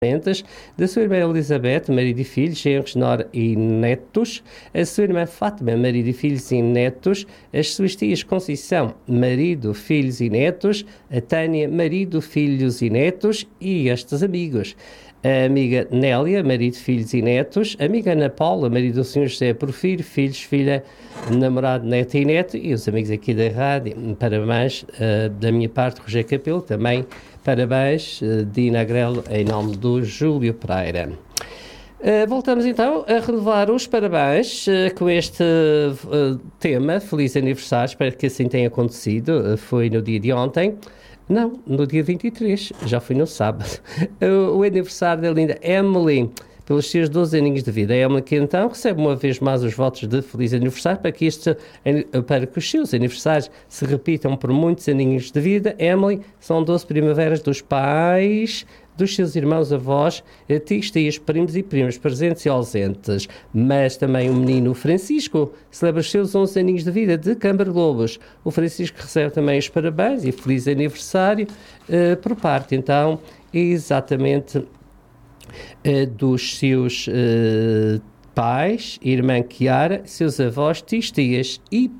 da sua irmã Elizabeth, marido e filhos, genros, nora e netos, a sua irmã Fátima, marido e filhos e netos, as suas tias Conceição, marido, filhos e netos, a Tânia, marido, filhos e netos, e estes amigos. A amiga Nélia, marido, filhos e netos, a amiga Ana Paula, marido do Sr. José Porfírio, filhos, filha, namorado, neto e neto, e os amigos aqui da rádio. Parabéns da minha parte, Rogério Capelo, também parabéns, Dina Agrelo, em nome do Júlio Pereira. Voltamos então a renovar os parabéns com este tema, feliz aniversário, espero que assim tenha acontecido, foi no dia de ontem. Não, no dia 23, já foi no sábado. O aniversário da linda Emily, pelos seus 12 aninhos de vida. A Emily que então recebe uma vez mais os votos de feliz aniversário para que os seus aniversários se repitam por muitos aninhos de vida. Emily, são 12 primaveras dos pais, dos seus irmãos, avós, tios, tias, primos e primas, presentes e ausentes. Mas também o menino Francisco celebra os seus 11 aninhos de vida de Câmara Lobos. O Francisco recebe também os parabéns e feliz aniversário por parte, então, exatamente dos seus pais, irmã Chiara, seus avós, tios, tias e